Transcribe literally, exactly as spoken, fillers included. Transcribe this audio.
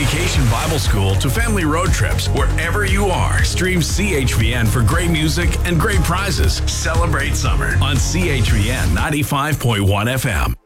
Vacation Bible School to family road trips, wherever you are, stream C H V N for great music and great prizes. Celebrate summer on C H V N ninety-five point one F M.